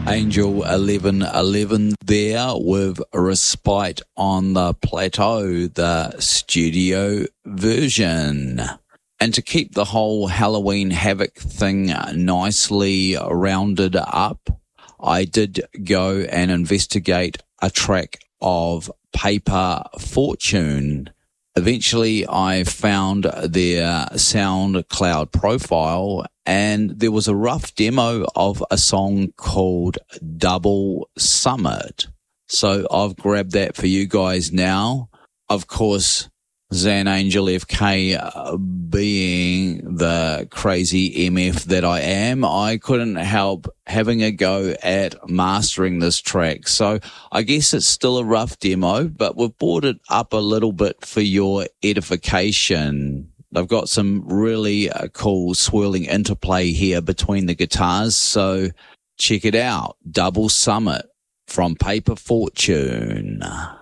Angel 1111 there with Respite on the Plateau, the studio version. And to keep the whole Halloween Havoc thing nicely rounded up, I did go and investigate a track of Paper Fortune. Eventually, I found their SoundCloud profile, and there was a rough demo of a song called Double Summit. So I've grabbed that for you guys now. Of course, Zan Angel FK, being the crazy MF that I am, I couldn't help having a go at mastering this track. So I guess it's still a rough demo, but we've brought it up a little bit for your edification. I've got some really cool swirling interplay here between the guitars, so check it out. Double Summit from Paper Fortune.